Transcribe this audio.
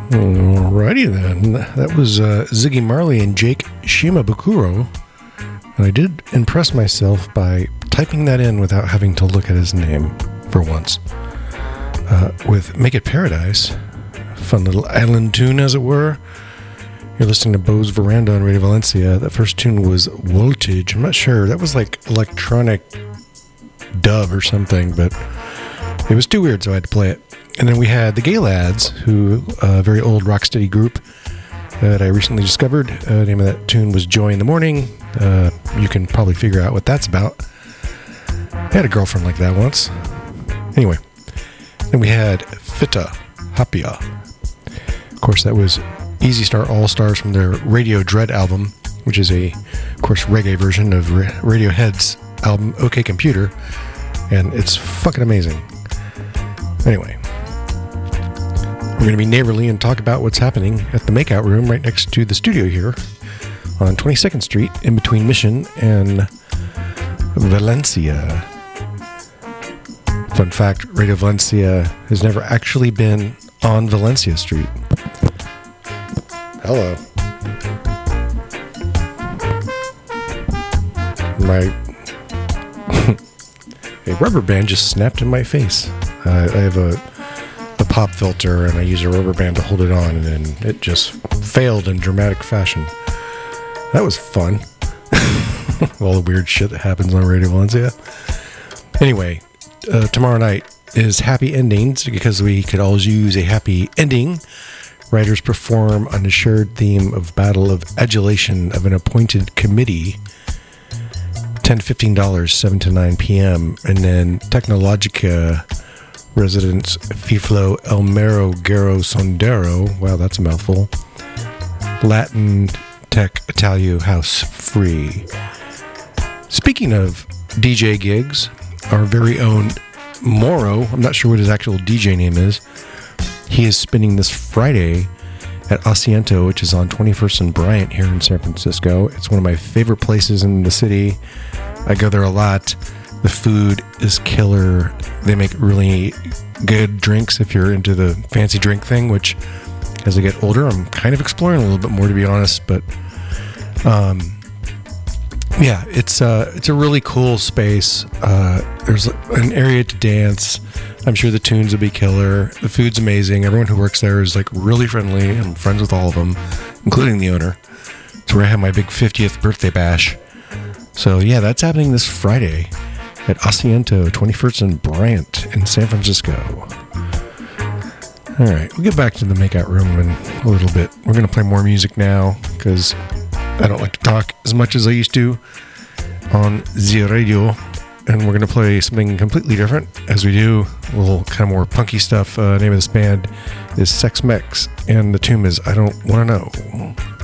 Alrighty then. That was Ziggy Marley and Jake Shimabukuro. And I did impress myself by typing that in without having to look at his name for once. With Make It Paradise. Fun little island tune, as it were. You're listening to Bo's Veranda on Radio Valencia. That first tune was Voltage. I'm not sure. That was like electronic dub or something, but it was too weird, so I had to play it. And then we had the Gay Lads, who a very old rocksteady group that I recently discovered. The name of that tune was Joy in the Morning. You can probably figure out what that's about. I had a girlfriend like that once. Anyway, then we had Fitta Hapia. Of course, that was Easy Star All Stars from their Radio Dread album, which is of course, reggae version of Radiohead's album OK Computer. And it's fucking amazing. Anyway, we're going to be neighborly and talk about what's happening at the Makeout Room right next to the studio here on 22nd Street in between Mission and Valencia. Fun fact, Radio Valencia has never actually been on Valencia Street. Hello. A rubber band just snapped in my face. I have a pop filter and I use a rubber band to hold it on, and then it just failed in dramatic fashion. That was fun. All the weird shit that happens on Radio Valencia. Anyway, tomorrow night is Happy Endings, because we could always use a happy ending. Writers perform on the shared theme of battle of adulation of an appointed committee. $10 to $15, 7 to 9 p.m. And then Tecnologica residents Fiflo Elmero Garo Sondero. Wow, that's a mouthful. Latin Tech Italio House Free. Speaking of DJ gigs, our very own Moro, I'm not sure what his actual DJ name is, he is spinning this Friday at Asiento, which is on 21st and Bryant here in San Francisco. It's one of my favorite places in the city. I go there a lot. The food is killer. They make really good drinks if you're into the fancy drink thing, which as I get older, I'm kind of exploring a little bit more, to be honest. But yeah, it's a really cool space. There's an area to dance. I'm sure the tunes will be killer. The food's amazing. Everyone who works there is like really friendly. I'm friends with all of them, including the owner. It's where I have my big 50th birthday bash. So yeah, that's happening this Friday at Asiento, 21st and Bryant in San Francisco. All right, we'll get back to the Makeout Room in a little bit. We're going to play more music now because I don't like to talk as much as I used to on the radio. And we're going to play something completely different as we do a little kind of more punky stuff. Name of this band is Sex Mex, and the tune is I Don't Want to Know.